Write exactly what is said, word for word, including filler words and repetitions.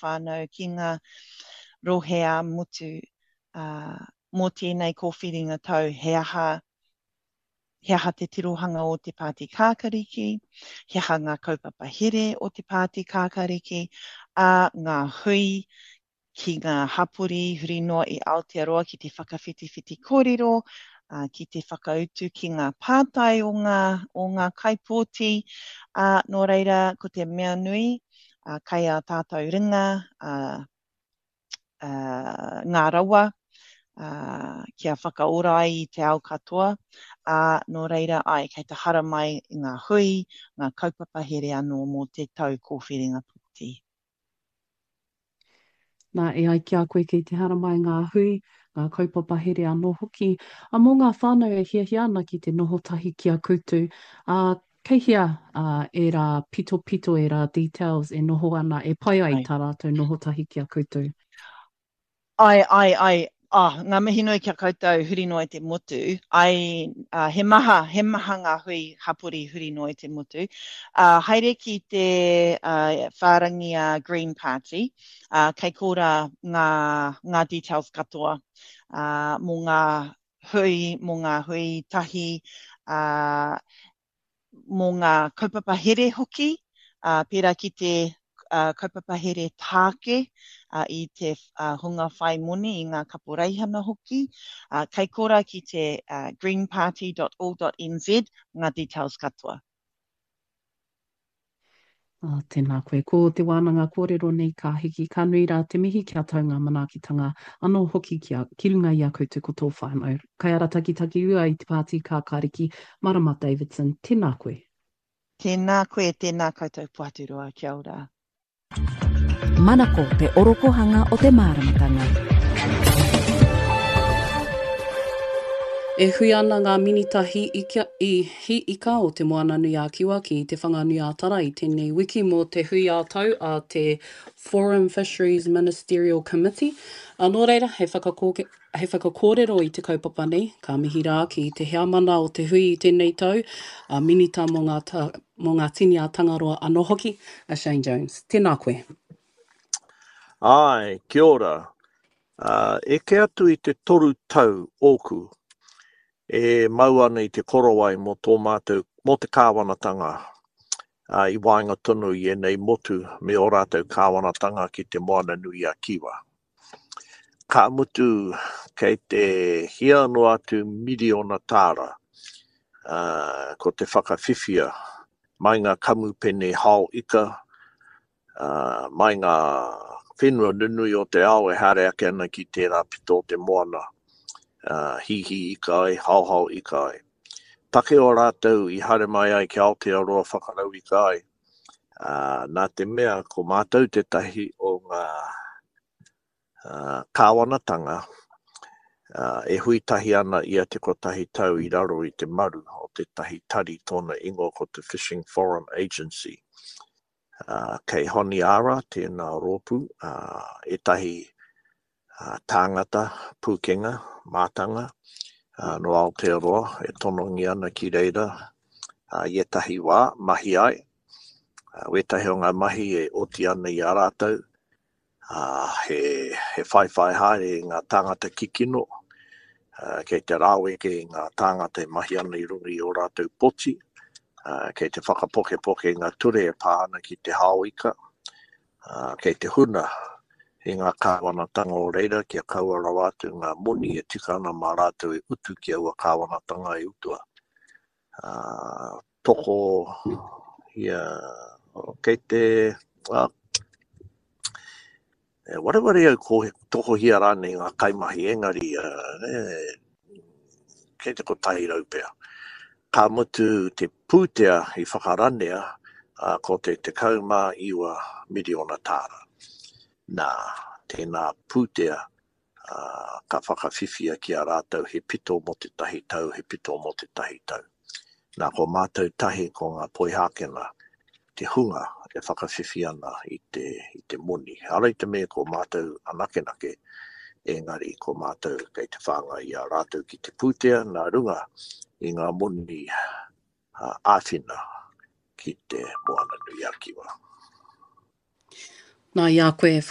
whānau ki ngā rohea mutu. Uh, mō tēnei kōwhiringa tau, he aha, he aha te tirohanga o te Pāti Kākariki, he aha ngā kaupapa here o te Pāti Kākariki, a ngā hui ki ngā hapuri huri noa i Aotearoa ki te whakawhitiwhiti kōrero, uh, ki te whakautu ki ngā pātai o ngā, o ngā kaipōti, uh, nō reira ko te mea nui, uh, kai a tātou ringa, uh, uh, ngā rawa, Uh, kia whakaora ai i te ao katoa, a uh, no reira ai kei te hara mai i ngā hui, ngā kaupapa here anō mō te tau kōwhiringa puti. Nā e ai ki a koe kei te hara mai ngā hui, ngā kaupapa here anō hoki, a mō ngā whānau e hia hia ana ki te noho tahi ki a koutou, a uh, kei hia uh, e rā pito pito e rā details e noho ana, e pai ai, ai. Tā rātou noho tahi ki a koutou. Ai, ai, ai. Ah, ngā mihi nui kia koutou huri noa te motu. Ai, uh, he maha, he maha ngā hui hapuri huri noa te motu. Uh, haere ki te uh, whārangi a Green Party, uh, kei kōra ngā, ngā details katoa. Uh, mō ngā hui, mō ngā hui tahi, uh, mō ngā kaupapa here hoki, uh, pērā ki te uh, kaupapa here tāke, Uh, i te uh, hunga whai moni i ngā kaporeihana hoki. Uh, kei kora ki te uh, green party dot org dot n z, ngā details katoa. Ah, tēnā koe. Ko te wānanga kōrero nei ka hiki ka nui rā te mihi kia tau ngā manaakitanga anō hoki kia ki runga i a koutou ko tō whānau. Kai ara taki taki ua i te Pāti Kākariki, Marama Davidson, tēnā koe. Tēnā koe, tēnā koutou puaturua, kia ora. Manako te orokohanga o te māramatanga. E hui ana ngā minita hi ika, i hi ika o te moana nui a kiwa ki te whanganui a tara i tēnei wiki mō te hui a tau a te Foreign Fisheries Ministerial Committee. A nō reira, he, he whakakōrero i te kaupapa nei, ka mihi rā ki te heamana o te hui i tēnei tau, a minita mō ngā, ta, mō ngā tini a tangaroa anō hoki, a Shane Jones. Tēnā koe. Ai, kia ora. Uh, e ke atu i te toru tau oku, e mau ana i te korowai mō tō mātou, mō te kāwanatanga uh, i wainga tonu i enei motu me o rātou kāwanatanga ki te moana nui a kiwa. Ka mutu kei te hia no atu miliona tāra uh, ko te whakawhiwhia mai ngā kamupene hao ika, uh, mai ngā whenua nunui o te ao e hare ake ana ki tērā pito o te moana. Uh, hihi i kai, hau hau i kai. Take o rātou i hare mai ai ki Aotearoa whakarau i kai. Uh, nā te mea ko mātou te tahi o ngā uh, kāwanatanga uh, e hui tahi ana ia te kotahi tau i raro i te maru o te tahi tari tōna ingo ko te Fishing Foreign Agency. Uh, kei honi ara tēnā rōpu, uh, e tahi uh, tāngata, pūkenga, mātanga, uh, no Aotearoa, e tonongi ana ki reira, uh, i tahi wā, mahi ai, uh, wetahi o ngā mahi e oti ana i a rātou, uh, he, he whai whai haere i ngā tāngata kikino, uh, kei te rāwe ke ngā tāngata e mahi ana i rungi o rātou poti, Uh, kei te whakapoke poke ngā ture e pāna ki te haoika, uh, kei te huna i ngā kāwanatanga o reira kia kaua rawatu ngā moni e tika ana mā rātou e utu ki aua kāwanatanga e utua. Uh, toko yeah, kei te uh, e wareware au ko toko hia rāne ngā kaimahi engari uh, e, kei te kotahi raupea. Ka mutu te pūtea i whakaranea uh, ko te te kauma iwa miliona tāra. Nā, tēnā pūtea uh, ka whakawhiwhia ki a rātou he pito mo te tahi tau, he pito mo te tahi tau. Nā, ko mātou tahi ko ngā poihākena, te hunga e whakawhiwhia ana i te, i te moni. Arai te mea ko mātou anakenake, engari ko mātou kei te whanga i a rātou ki te pūtea, nā runga, i ngā moni uh, āwhina ki te moana nui a kiwa. Nā ia koe